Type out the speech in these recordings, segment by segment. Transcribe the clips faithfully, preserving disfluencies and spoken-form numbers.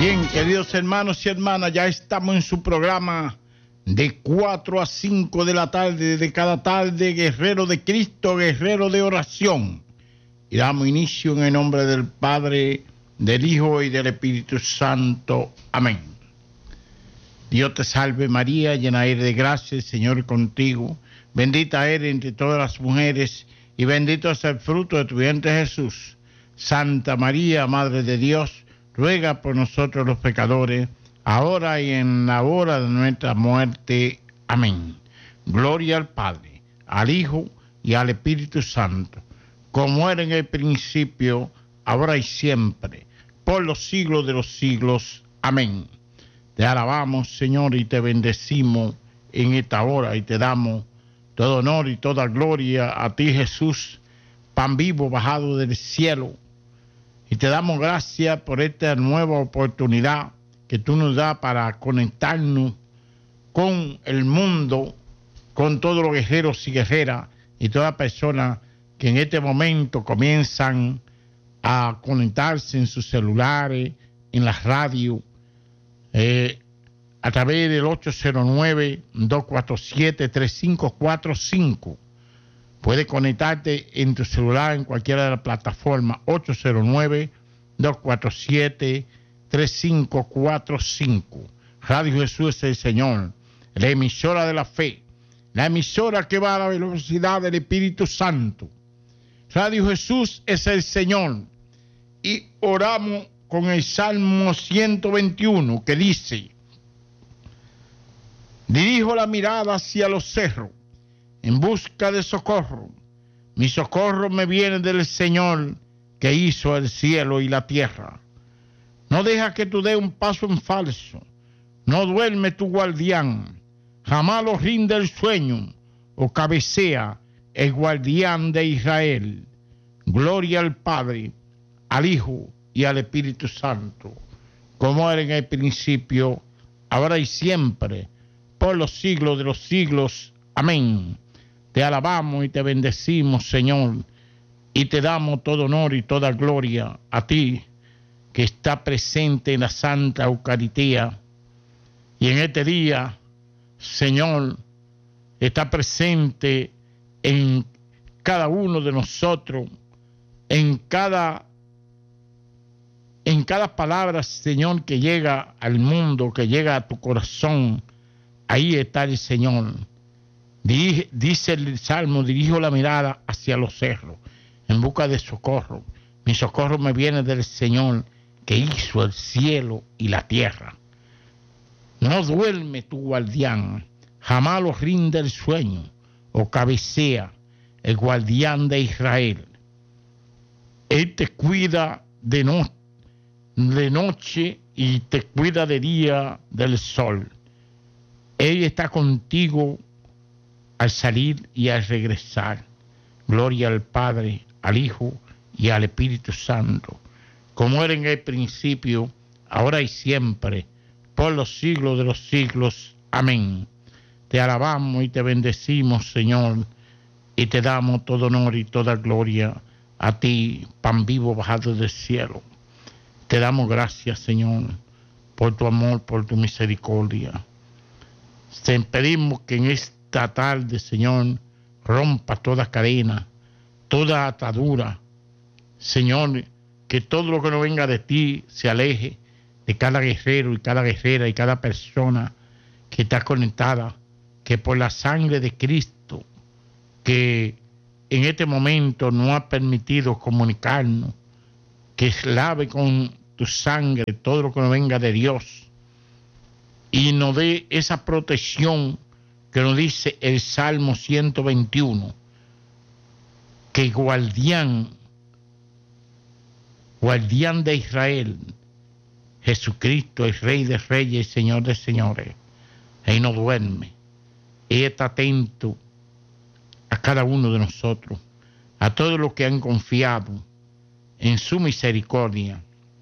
Bien, queridos hermanos y hermanas, ya estamos en su programa de cuatro a cinco de la tarde, de cada tarde, Guerrero de Cristo, Guerrero de Oración. Y damos inicio en el nombre del Padre, del Hijo y del Espíritu Santo. Amén. Dios te salve María, llena eres de gracia, el Señor es contigo. Bendita eres entre todas las mujeres y bendito es el fruto de tu vientre Jesús. Santa María, Madre de Dios, ruega por nosotros los pecadores, ahora y en la hora de nuestra muerte. Amén. Gloria al Padre, al Hijo y al Espíritu Santo, como era en el principio, ahora y siempre, por los siglos de los siglos. Amén. Te alabamos, Señor, y te bendecimos en esta hora, y te damos todo honor y toda gloria a ti, Jesús, pan vivo bajado del cielo. Y te damos gracias por esta nueva oportunidad que tú nos das para conectarnos con el mundo, con todos los guerreros y guerreras y todas personas que en este momento comienzan a conectarse en sus celulares, en la radio, eh, a través del ocho cero nueve, dos cuatro siete, tres cinco cuatro cinco. Puedes conectarte en tu celular en cualquiera de las plataformas. Ocho cero nueve, dos cuatro siete, tres cinco cuatro cinco. Radio Jesús es el Señor, la emisora de la fe, la emisora que va a la velocidad del Espíritu Santo. Radio Jesús es el Señor. Y oramos con el Salmo ciento veintiuno, que dice: dirijo la mirada hacia los cerros en busca de socorro. Mi socorro me viene del Señor, que hizo el cielo y la tierra. No deja que tú dé un paso en falso, no duerme tu guardián, jamás lo rinde el sueño, o cabecea el guardián de Israel. Gloria al Padre, al Hijo y al Espíritu Santo, como era en el principio, ahora y siempre, por los siglos de los siglos. Amén. Te alabamos y te bendecimos, Señor, y te damos todo honor y toda gloria a ti, que está presente en la Santa Eucaristía. Y en este día, Señor, está presente en cada uno de nosotros, en cada, en cada palabra, Señor, que llega al mundo, que llega a tu corazón. Ahí está el Señor. Dirige, dice el Salmo, dirijo la mirada hacia los cerros en busca de socorro. Mi socorro me viene del Señor, que hizo el cielo y la tierra. No duerme tu guardián, jamás lo rinde el sueño, o cabecea el guardián de Israel. Él te cuida de, no, de noche y te cuida de día del sol. Él está contigo al salir y al regresar. Gloria al Padre, al Hijo y al Espíritu Santo, como era en el principio, ahora y siempre, por los siglos de los siglos. Amén. Te alabamos y te bendecimos, Señor, y te damos todo honor y toda gloria a ti, pan vivo bajado del cielo. Te damos gracias, Señor, por tu amor, por tu misericordia. Te pedimos que en esta tarde, Señor, rompa toda cadena, toda atadura. Señor, que todo lo que no venga de ti se aleje de cada guerrero y cada guerrera y cada persona que está conectada, que por la sangre de Cristo, que en este momento no ha permitido comunicarnos, que lave con tu sangre todo lo que no venga de Dios y nos dé esa protección que nos dice el Salmo ciento veintiuno, que guardián, guardián de Israel, Jesucristo, el Rey de Reyes y Señor de Señores, Él no duerme, Él está atento a cada uno de nosotros, a todos los que han confiado en su misericordia,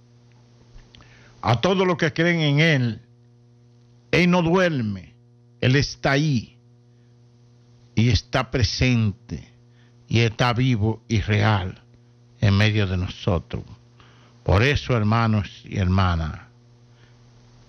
a todos los que creen en Él. Él no duerme, Él está ahí y está presente y está vivo y real en medio de nosotros. Por eso, hermanos y hermanas,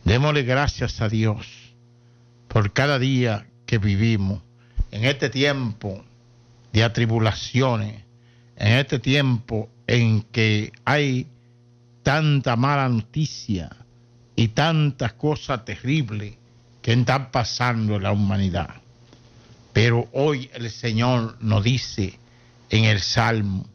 Démosle gracias a Dios por cada día que vivimos en este tiempo de atribulaciones, en este tiempo en que hay tanta mala noticia y tantas cosas terribles que están pasando en la humanidad. Pero hoy el Señor nos dice en el Salmo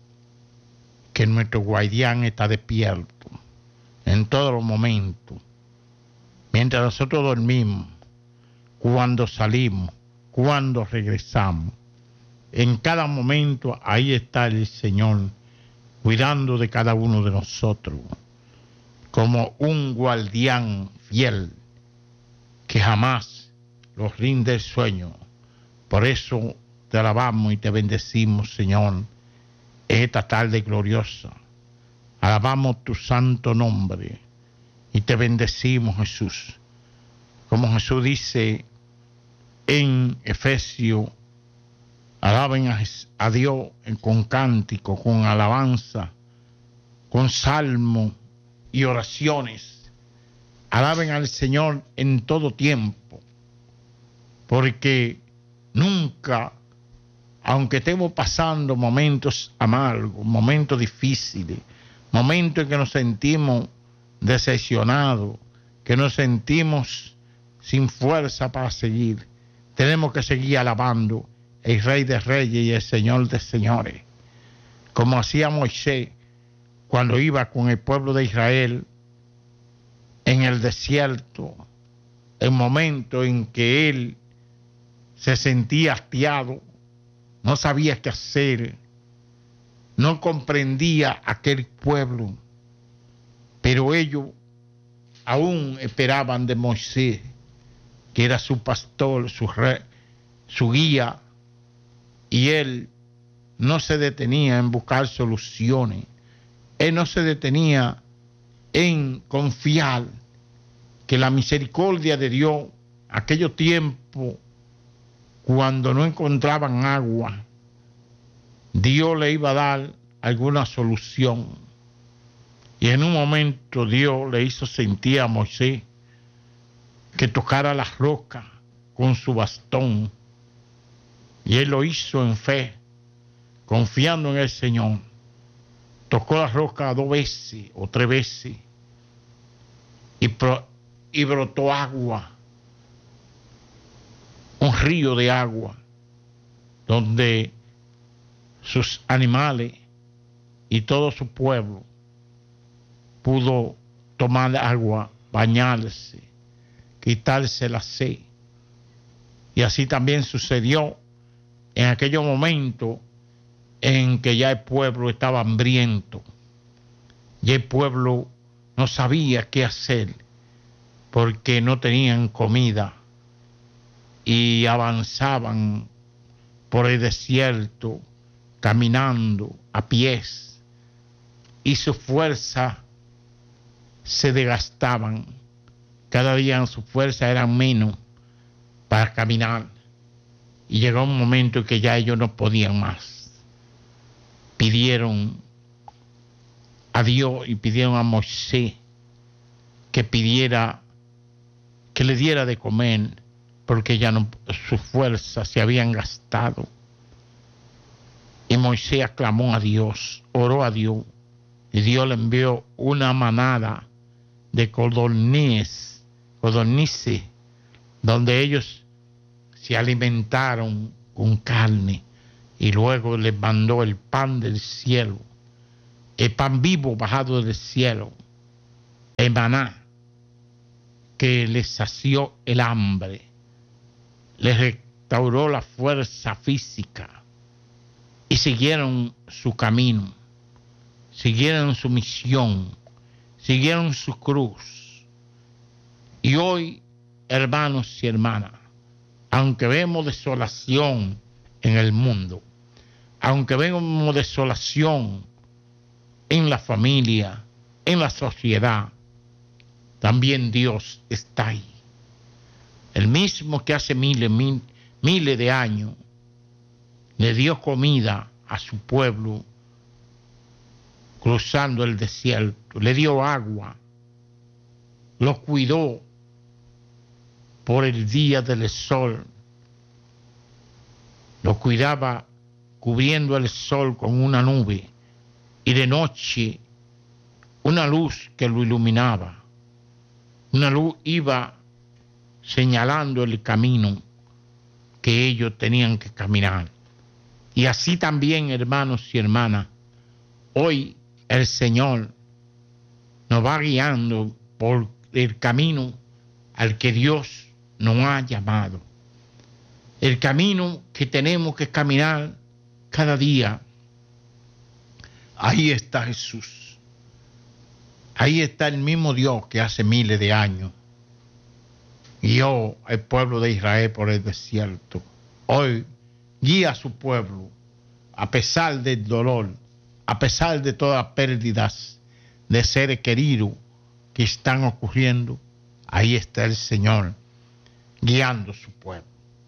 que nuestro guardián está despierto en todos los momentos, mientras nosotros dormimos, cuando salimos, cuando regresamos. En cada momento ahí está el Señor cuidando de cada uno de nosotros, como un guardián fiel que jamás los rinde el sueño. Por eso te alabamos y te bendecimos, Señor, esta tarde gloriosa. Alabamos tu santo nombre y te bendecimos, Jesús. Como Jesús dice en Efesios, alaben a, a Dios con cántico, con alabanza, con salmo y oraciones. Alaben al Señor en todo tiempo, porque nunca, aunque estemos pasando momentos amargos, momentos difíciles, momentos en que nos sentimos decepcionados, que nos sentimos sin fuerza para seguir, tenemos que seguir alabando el Rey de Reyes y el Señor de Señores, como hacía Moisés cuando iba con el pueblo de Israel en el desierto, el momento en que él se sentía hastiado, no sabía qué hacer, no comprendía aquel pueblo, pero ellos aún esperaban de Moisés, que era su pastor, su rey, su guía, y él no se detenía en buscar soluciones, él no se detenía en confiar que la misericordia de Dios, aquellos tiempos cuando no encontraban agua, Dios le iba a dar alguna solución. Y en un momento Dios le hizo sentir a Moisés que tocara la roca con su bastón. Y él lo hizo en fe, confiando en el Señor. Tocó la roca dos veces o tres veces y, pro, y brotó agua, un río de agua, donde sus animales y todo su pueblo pudo tomar agua, bañarse, quitarse la sed. Y así también sucedió en aquellos momentos en que ya el pueblo estaba hambriento, y el pueblo no sabía qué hacer porque no tenían comida y avanzaban por el desierto caminando a pies y sus fuerzas se desgastaban. Cada día sus fuerzas eran menos para caminar, y llegó un momento en que ya ellos no podían más. Pidieron a Dios y pidieron a Moisés que pidiera, que le diera de comer, porque ya no, sus fuerzas se habían gastado. Y Moisés aclamó a Dios, oró a Dios, y Dios le envió una manada de codornices, codornices, donde ellos se alimentaron con carne, y luego les mandó el pan del cielo, el pan vivo bajado del cielo, el maná, que les sació el hambre, les restauró la fuerza física, y siguieron su camino, siguieron su misión, siguieron su cruz. Y hoy, hermanos y hermanas, aunque vemos desolación en el mundo, aunque vemos desolación en la familia, en la sociedad, también Dios está ahí. El mismo que hace miles, mil, miles de años le dio comida a su pueblo cruzando el desierto, le dio agua, lo cuidó por el día del sol, lo cuidaba cubriendo el sol con una nube y de noche una luz que lo iluminaba. Una luz iba señalando el camino que ellos tenían que caminar. Y así también, hermanos y hermanas, hoy el Señor nos va guiando por el camino al que Dios nos ha llamado. El camino que tenemos que caminar cada día. Ahí está Jesús. Ahí está el mismo Dios que hace miles de años guió al pueblo de Israel por el desierto. Hoy guía a su pueblo a pesar del dolor, a pesar de todas las pérdidas de seres queridos que están ocurriendo. Ahí está el Señor guiando a su pueblo.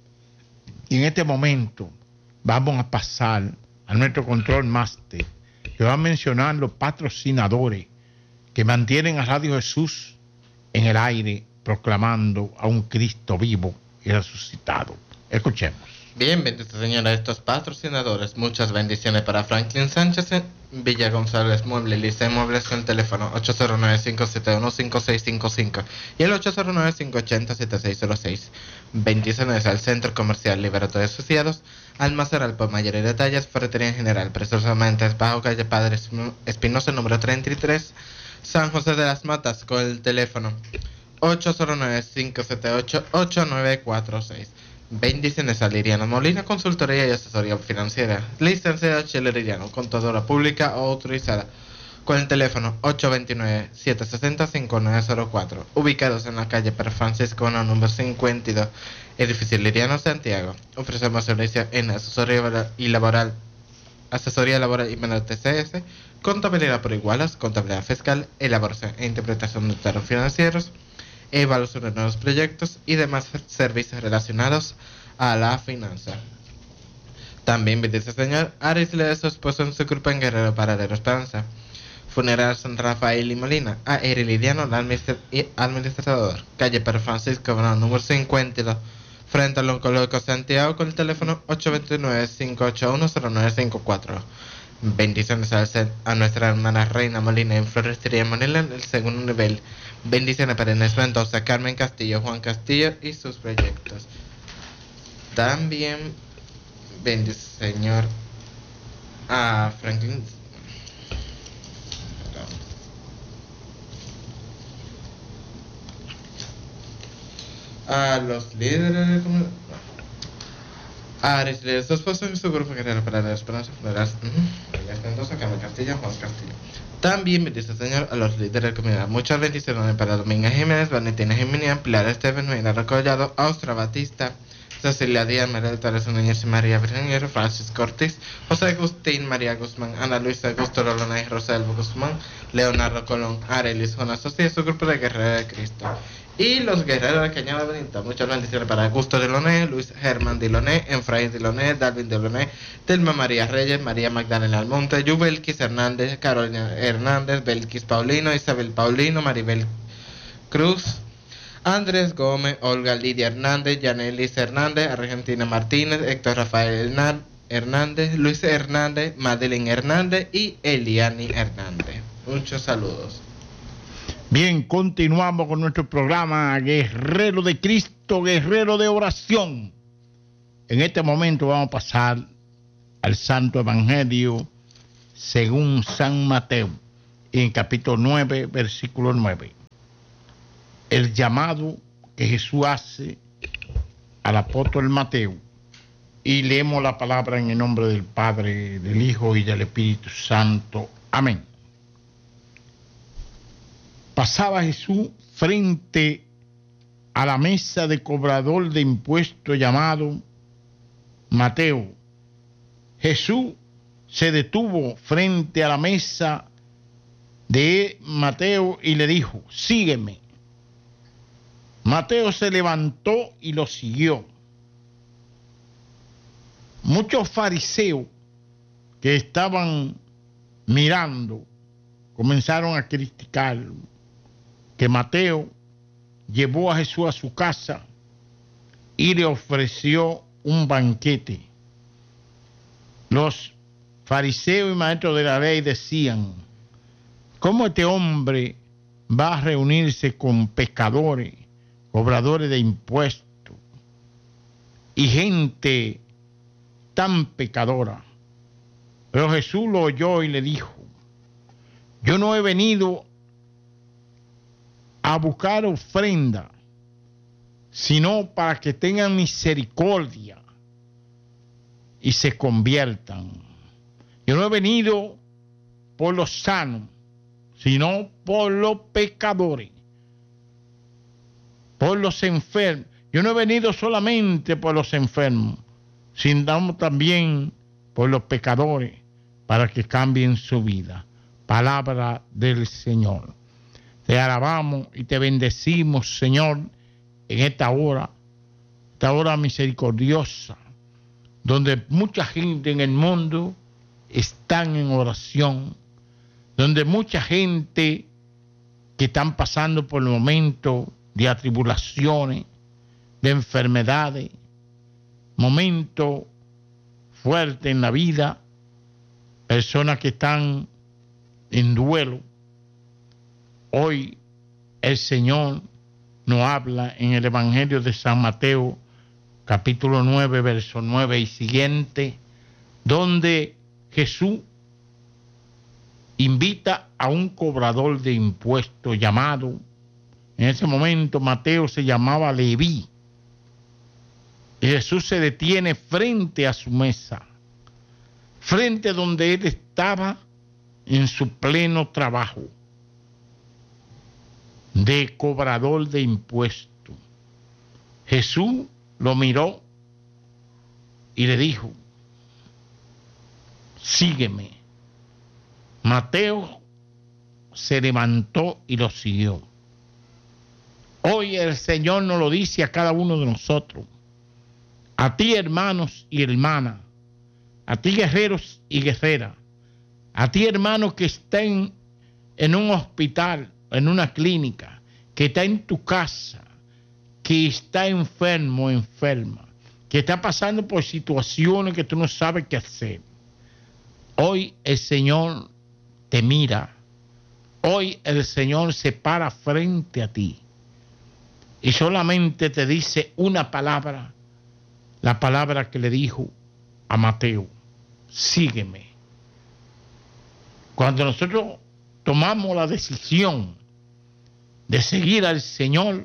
Y en este momento vamos a pasar a nuestro control máster, que va a mencionar los patrocinadores que mantienen a Radio Jesús en el aire, proclamando a un Cristo vivo y resucitado. Escuchemos. Bien, bendito Señor a estos patrocinadores. Muchas bendiciones para Franklin Sánchez en Villa González Mueble, Licey Muebles, con el teléfono ocho cero nueve, cinco siete uno, cinco seis cinco cinco y el ocho cero nueve, cinco ocho cero, siete seis cero seis. Bendiciones al Centro Comercial Liberato de Asociados, Almacén por mayoría de detalles, Ferretería en general, precisamente es bajo calle Padre Espinosa, número treinta y tres, San José de las Matas, con el teléfono ocho cero nueve, cinco siete ocho, ocho nueve cuatro seis. Bendiciones a Liriano Molina, consultoría y asesoría financiera. Licenciado Chile Liriano, contadora pública o autorizada. Con el teléfono ocho dos nueve, siete seis cero, cinco nueve cero cuatro. Ubicados en la calle Per Francisco, número cincuenta y dos, edificio Liriano, Santiago. Ofrecemos servicios en asesoría y laboral, asesoría laboral y menor T C S, contabilidad por igualas, contabilidad fiscal, elaboración e interpretación de estados financieros, evaluación de nuevos proyectos y demás servicios relacionados a la finanza. También bendice Señor Aris le da su esposo en su grupo en Guerrero Paradero Esperanza. Funeral San Rafael y Molina, a Erilidiano, administrador, calle Per Francisco, número cincuenta y dos, frente al Oncológico Santiago, con el teléfono ocho dos nueve, cinco ocho uno, cero nueve cinco cuatro. Bendiciones a nuestra hermana Reina Molina en Florestería Molina en el segundo nivel. Bendiciones para Inés Mendoza, Carmen Castillo, Juan Castillo y sus proyectos. También bendice Señor a Franklin, a los líderes de la comunidad, a Aris, su esposo y su grupo Guerrero para la Esperanza, Inés Mendoza, Carmen Castillo, Juan Castillo. También bendice Señor a los líderes de la comunidad. Muchas bendiciones para Dominga Jiménez, Valentina Jiménez, Pilar Esteban, Mira Collado, Austra Batista, Cecilia Díaz, María Teresa Núñez y María Virgen, Francisco Ortiz, José Agustín, María Guzmán, Ana Luisa Augusto Rolona y Rosalvo Guzmán, Leonardo Colón, Arelis Jonas Socia y su grupo de Guerreros de Cristo. Y los guerreros de Cañada Benita. Muchas bendiciones para Augusto Diloné, Luis Germán Diloné, Efraín Diloné, Dalvin Diloné, Telma María Reyes, María Magdalena Almonte, Yubelquis Hernández, Carolina Hernández, Belquis Paulino, Isabel Paulino, Maribel Cruz, Andrés Gómez, Olga Lidia Hernández, Yanelis Hernández, Argentina Martínez, Héctor Rafael Hernández, Luis Hernández, Madeline Hernández y Eliani Hernández. Muchos saludos. Bien, continuamos con nuestro programa Guerrero de Cristo, Guerrero de Oración. En este momento vamos a pasar al Santo Evangelio según San Mateo, en capítulo nueve, versículo nueve. El llamado que Jesús hace al apóstol Mateo. Y leemos la palabra en el nombre del Padre, del Hijo y del Espíritu Santo. Amén. Pasaba Jesús frente a la mesa de cobrador de impuestos llamado Mateo. Jesús se detuvo frente a la mesa de Mateo y le dijo: sígueme. Mateo se levantó y lo siguió. Muchos fariseos que estaban mirando comenzaron a criticarlo, que Mateo llevó a Jesús a su casa y le ofreció un banquete. Los fariseos y maestros de la ley decían: ¿cómo este hombre va a reunirse con pecadores, cobradores de impuestos y gente tan pecadora? Pero Jesús lo oyó y le dijo: yo no he venido a buscar ofrenda, sino para que tengan misericordia y se conviertan. Yo no he venido por los sanos, sino por los pecadores, por los enfermos. Yo no he venido solamente por los enfermos, sino también por los pecadores, para que cambien su vida. Palabra del Señor. Te alabamos y te bendecimos, Señor, en esta hora, esta hora misericordiosa, donde mucha gente en el mundo están en oración, donde mucha gente que están pasando por momentos de atribulaciones, de enfermedades, momentos fuertes en la vida, personas que están en duelo. Hoy el Señor nos habla en el Evangelio de San Mateo, capítulo nueve, verso nueve y siguiente, donde Jesús invita a un cobrador de impuestos llamado, en ese momento Mateo se llamaba Leví, y Jesús se detiene frente a su mesa, frente donde él estaba en su pleno trabajo de cobrador de impuestos. Jesús lo miró y le dijo: sígueme. Mateo se levantó y lo siguió. Hoy el Señor nos lo dice a cada uno de nosotros, a ti, hermanos y hermanas, a ti, guerreros y guerreras, a ti, hermanos que estén en un hospital, en una clínica, que está en tu casa, que está enfermo o enferma, que está pasando por situaciones que tú no sabes qué hacer. Hoy el Señor te mira. Hoy el Señor se para frente a ti y solamente te dice una palabra, la palabra que le dijo a Mateo: sígueme. Cuando nosotros tomamos la decisión de seguir al Señor,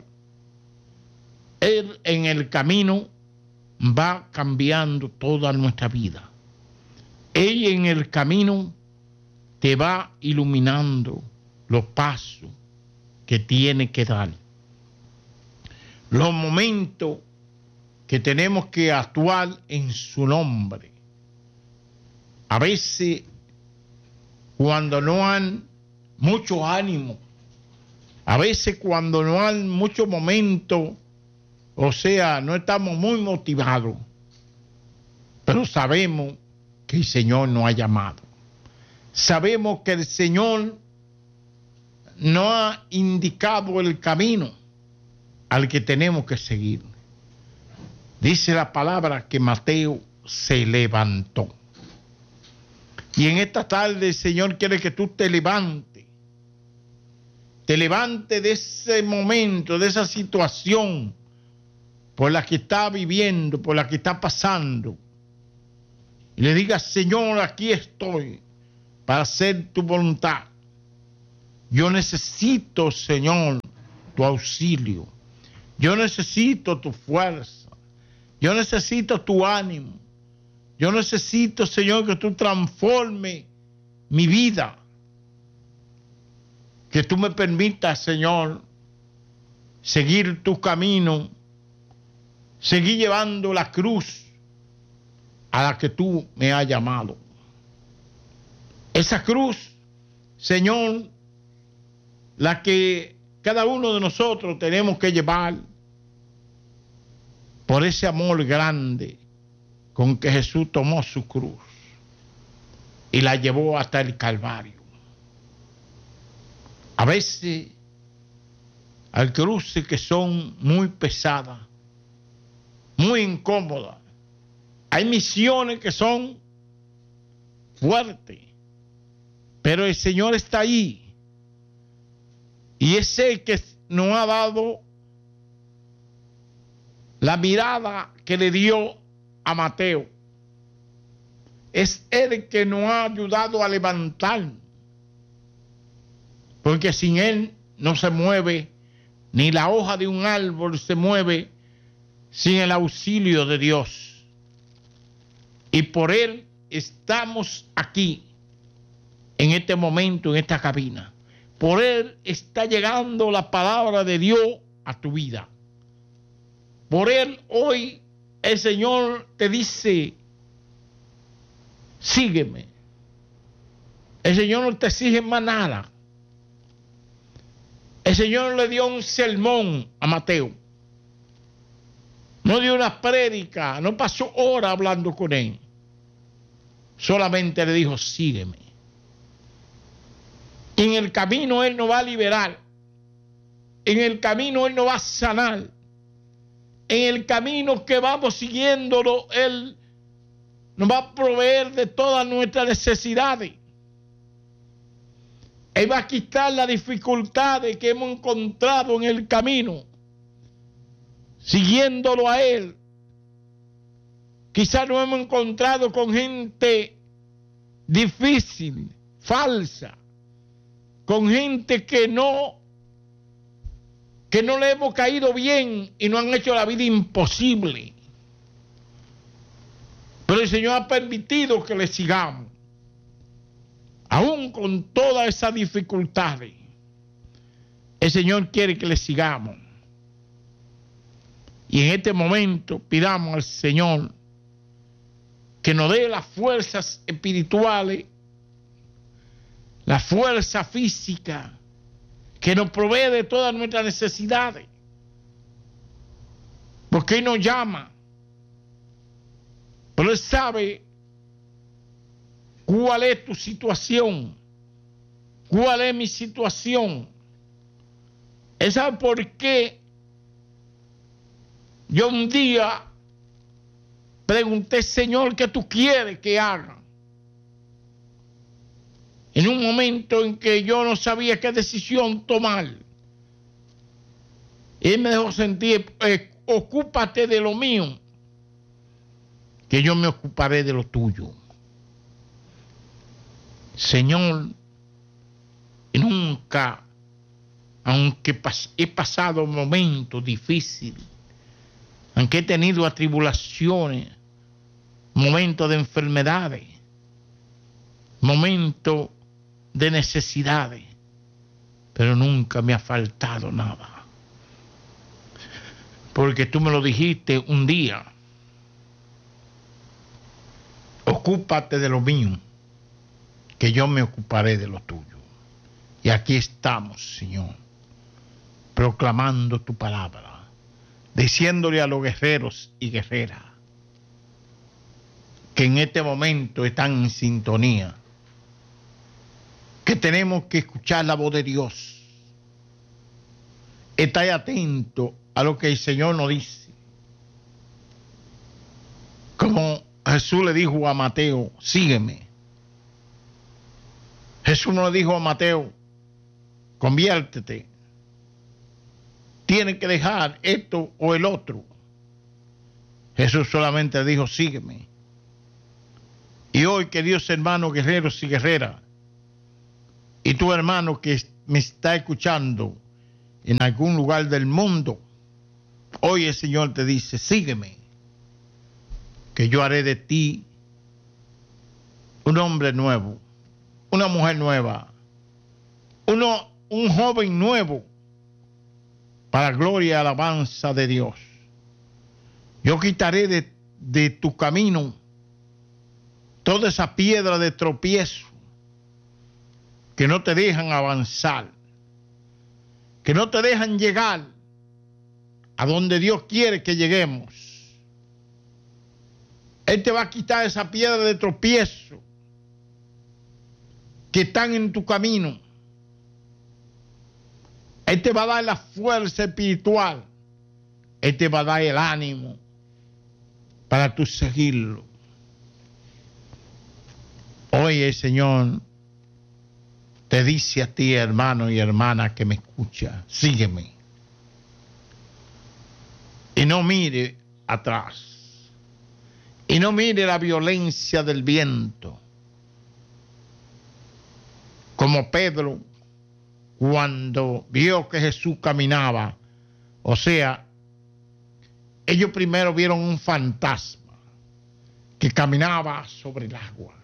Él en el camino va cambiando toda nuestra vida. Él en el camino te va iluminando los pasos que tiene que dar, los momentos que tenemos que actuar en su nombre. A veces, cuando no hay mucho ánimo, a veces cuando no hay mucho momento, o sea, no estamos muy motivados, pero sabemos que el Señor nos ha llamado. Sabemos que el Señor nos ha indicado el camino al que tenemos que seguir. Dice la palabra que Mateo se levantó. Y en esta tarde el Señor quiere que tú te levantes. Te levantes de ese momento, de esa situación por la que está viviendo, por la que está pasando. Y le digas: Señor, aquí estoy para hacer tu voluntad. Yo necesito, Señor, tu auxilio. Yo necesito tu fuerza. Yo necesito tu ánimo. Yo necesito, Señor, que tú transformes mi vida. Que tú me permitas, Señor, seguir tu camino, seguir llevando la cruz a la que tú me has llamado. Esa cruz, Señor, la que cada uno de nosotros tenemos que llevar por ese amor grande con que Jesús tomó su cruz y la llevó hasta el Calvario. A veces Hay cruces que son muy pesadas, muy incómodas. Hay misiones que son fuertes, pero el Señor está ahí. Y es el que nos ha dado la mirada que le dio a Mateo. Es Él que nos ha ayudado a levantar. Porque sin Él no se mueve, ni la hoja de un árbol se mueve sin el auxilio de Dios. Y por Él estamos aquí, en este momento, en esta cabina. Por Él está llegando la palabra de Dios a tu vida. Por Él hoy el Señor te dice, sígueme. El Señor no te exige más nada. El Señor le dio un sermón a Mateo. No dio una prédica, no pasó horas hablando con él. Solamente le dijo, sígueme. En el camino Él nos va a liberar. En el camino Él nos va a sanar. En el camino que vamos siguiéndolo, Él nos va a proveer de todas nuestras necesidades. Él va a quitar las dificultades que hemos encontrado en el camino, siguiéndolo a Él. Quizás nos hemos encontrado con gente difícil, falsa, con gente que no, que no le hemos caído bien y nos han hecho la vida imposible. Pero el Señor ha permitido que le sigamos. Aún con todas esas dificultades, el Señor quiere que le sigamos. Y en este momento pidamos al Señor que nos dé las fuerzas espirituales, la fuerza física, que nos provee de todas nuestras necesidades. Porque Él nos llama, pero Él sabe cuál es tu situación, cuál es mi situación. Él sabe por qué yo un día pregunté, Señor, ¿qué tú quieres que haga? En un momento en que yo no sabía qué decisión tomar. Él me dejó sentir, eh, ocúpate de lo mío, que yo me ocuparé de lo tuyo. Señor, nunca, aunque pas- he pasado momentos difíciles, aunque he tenido atribulaciones, momentos de enfermedades, momentos de necesidades, pero nunca me ha faltado nada. Porque tú me lo dijiste un día, ocúpate de lo mío, que yo me ocuparé de lo tuyo. Y aquí estamos, Señor, proclamando tu palabra, diciéndole a los guerreros y guerreras que en este momento están en sintonía, que tenemos que escuchar la voz de Dios. Estar atento a lo que el Señor nos dice. Como Jesús le dijo a Mateo, sígueme. Jesús no le dijo a Mateo, conviértete. Tienes que dejar esto o el otro. Jesús solamente le dijo, sígueme. Y hoy, queridos hermanos guerreros y guerreras, y tu hermano que me está escuchando en algún lugar del mundo, hoy el Señor te dice, sígueme, que yo haré de ti un hombre nuevo, una mujer nueva, uno, un joven nuevo, para gloria y alabanza de Dios. Yo quitaré de, de tu camino toda esa piedra de tropiezo que no te dejan avanzar, que no te dejan llegar a donde Dios quiere que lleguemos. Él te va a quitar esa piedra de tropiezo que están en tu camino. Él te va a dar la fuerza espiritual. Él te va a dar el ánimo para tú seguirlo. Hoy el Señor te dice a ti, hermano y hermana que me escucha, sígueme. Y no mire atrás. Y no mire la violencia del viento. Como Pedro, cuando vio que Jesús caminaba, o sea, ellos primero vieron un fantasma que caminaba sobre el agua.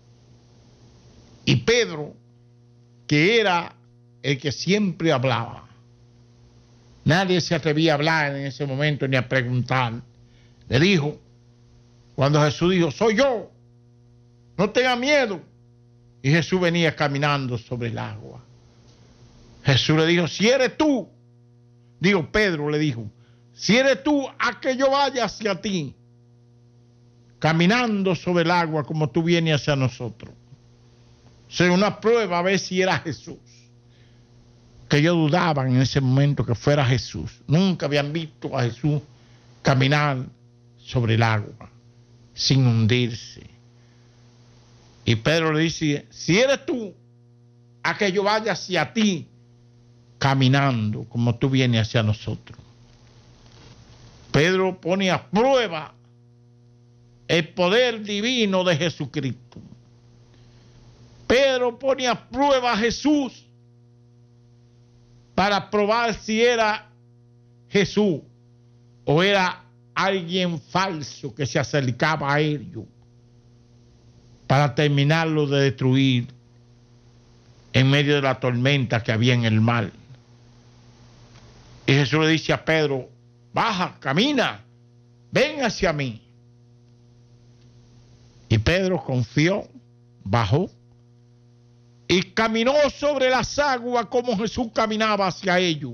Y Pedro, que era el que siempre hablaba, nadie se atrevía a hablar en ese momento ni a preguntar, le dijo, cuando Jesús dijo, soy yo, no tenga miedo. Y Jesús venía caminando sobre el agua. Jesús le dijo, si eres tú, digo, Pedro le dijo, si eres tú, a que yo vaya hacia ti, caminando sobre el agua como tú vienes hacia nosotros. O sea, una prueba a ver si era Jesús. Que ellos dudaban en ese momento que fuera Jesús. Nunca habían visto a Jesús caminar sobre el agua, sin hundirse. Y Pedro le dice, si eres tú, a que yo vaya hacia ti, caminando como tú vienes hacia nosotros. Pedro pone a prueba el poder divino de Jesucristo. Pedro pone a prueba a Jesús para probar si era Jesús o era alguien falso que se acercaba a ellos para terminarlo de destruir en medio de la tormenta que había en el mar. Y Jesús le dice a Pedro, baja, camina, ven hacia mí. Y Pedro confió, bajó y caminó sobre las aguas como Jesús caminaba hacia ellos.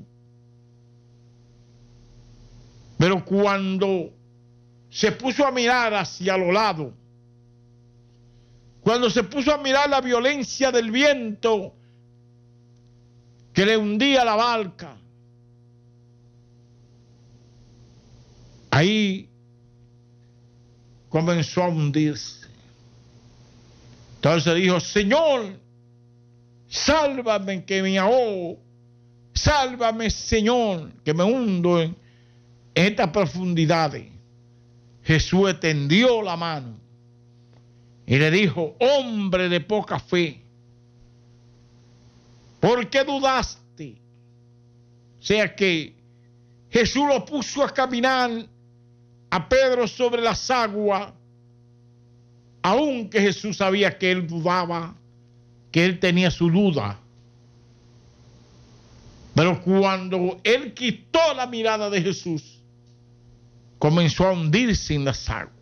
Pero cuando se puso a mirar hacia los lados, cuando se puso a mirar la violencia del viento que le hundía la barca, ahí comenzó a hundirse. Entonces dijo, Señor, sálvame que me ahogo, sálvame Señor, que me hundo en estas profundidades. Jesús extendió la mano y le dijo, hombre de poca fe, ¿por qué dudaste? O sea que Jesús lo puso a caminar a Pedro sobre las aguas, aunque Jesús sabía que él dudaba, que él tenía su duda. Pero cuando él quitó la mirada de Jesús, comenzó a hundirse en las aguas.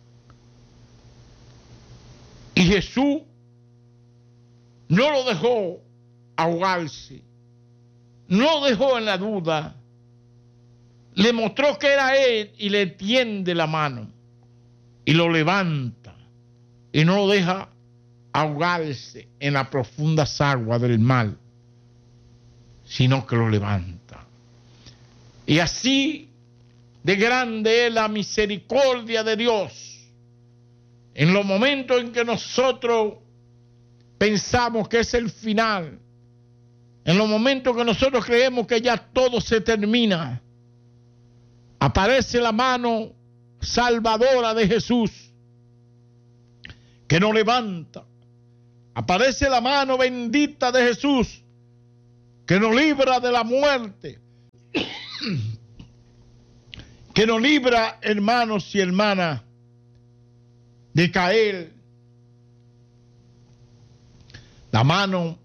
Y Jesús no lo dejó ahogarse, no lo dejó en la duda, le mostró que era él y le tiende la mano y lo levanta y no lo deja ahogarse en las profundas aguas del mar, sino que lo levanta. Y así de grande es la misericordia de Dios. En los momentos en que nosotros pensamos que es el final, en los momentos que nosotros creemos que ya todo se termina, aparece la mano salvadora de Jesús que nos levanta. Aparece la mano bendita de Jesús que nos libra de la muerte, que nos libra, hermanos y hermanas, de caer. La mano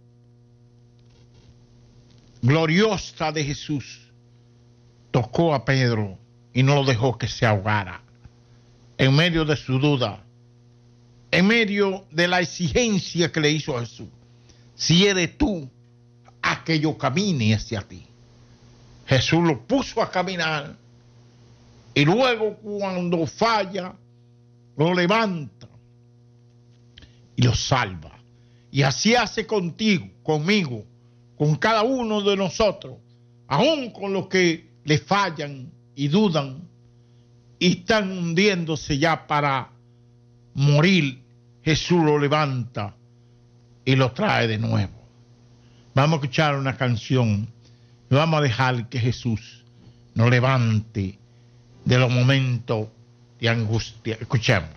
gloriosa de Jesús tocó a Pedro y no lo dejó que se ahogara en medio de su duda, en medio de la exigencia que le hizo a Jesús. Si eres tú, haz que yo camine hacia ti. Jesús lo puso a caminar y luego cuando falla lo levanta y lo salva. Y así hace contigo, conmigo, con cada uno de nosotros, aún con los que le fallan y dudan y están hundiéndose ya para morir, Jesús lo levanta y lo trae de nuevo. Vamos a escuchar una canción y vamos a dejar que Jesús nos levante de los momentos de angustia. Escuchemos.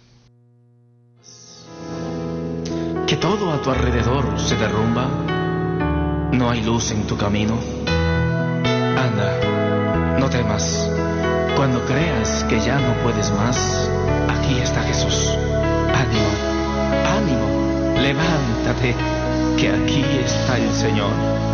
Que todo a tu alrededor se derrumba, no hay luz en tu camino. Anda, no temas. Cuando creas que ya no puedes más, aquí está Jesús. Ánimo, ánimo, levántate, que aquí está el Señor.